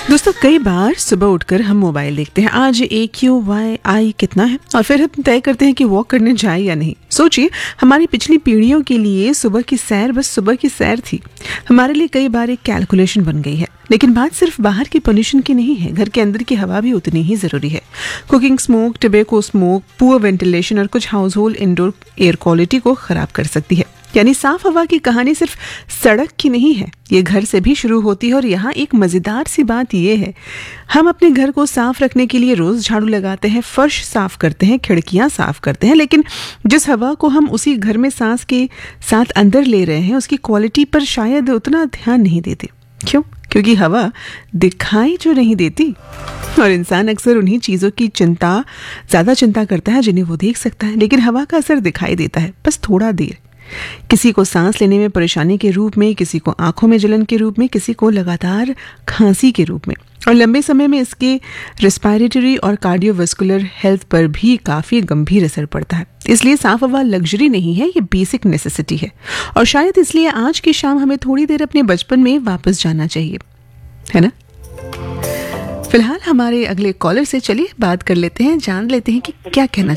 दोस्तों, कई बार सुबह उठकर हम मोबाइल देखते हैं, आज AQI कितना है, और फिर हम तय करते हैं कि वॉक करने जाए या नहीं। सोचिए, हमारी पिछली पीढ़ियों के लिए सुबह की सैर बस सुबह की सैर थी। हमारे लिए कई बार एक कैलकुलेशन बन गई है। लेकिन बात सिर्फ बाहर की पोल्यूशन की नहीं है, घर के अंदर की हवा भी उतनी ही जरूरी है। Cooking smoke, tobacco smoke, poor ventilation और कुछ house hold indoor air quality को खराब कर सकती है। यानी साफ हवा की कहानी सिर्फ सड़क की नहीं है, ये घर से भी शुरू होती है। और यहाँ एक मजेदार सी बात ये है, हम अपने घर को साफ रखने के लिए रोज झाड़ू लगाते हैं, फर्श साफ करते हैं, खिड़कियां साफ करते हैं, लेकिन जिस हवा को हम उसी घर में सांस के साथ अंदर ले रहे हैं, उसकी क्वालिटी पर शायद उतना ध्यान नहीं देते। क्यों? क्योंकि हवा दिखाई जो नहीं देती, और इंसान अक्सर उन्हीं चीज़ों की ज़्यादा चिंता करता है जिन्हें वो देख सकता है। लेकिन हवा का असर दिखाई देता है, बस थोड़ा देर। किसी को सांस लेने में परेशानी के रूप में, किसी को आंखों में जलन के रूप में, किसी को लगातार खांसी के रूप में, और लंबे समय में इसके रेस्पिरेटरी और कार्डियोवास्कुलर हेल्थ पर भी काफ़ी गंभीर असर पड़ता है। इसलिए साफ हवा लग्जरी नहीं है, ये बेसिक नेसेसिटी है। और शायद इसलिए आज की शाम हमें थोड़ी देर अपने बचपन में वापस जाना चाहिए, है ना? फिलहाल हमारे अगले कॉलर से चलिए बात कर लेते हैं, जान लेते हैं कि क्या कहना